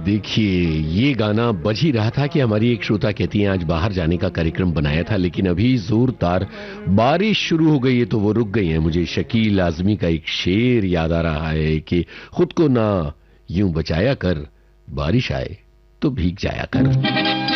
देखिए, ये गाना बज ही रहा था कि हमारी एक श्रोता कहती है आज बाहर जाने का कार्यक्रम बनाया था, लेकिन अभी जोरदार बारिश शुरू हो गई है तो वो रुक गई है। मुझे शकील आजमी का एक शेर याद आ रहा है कि खुद को ना यूं बचाया कर, बारिश आए तो भीग जाया कर।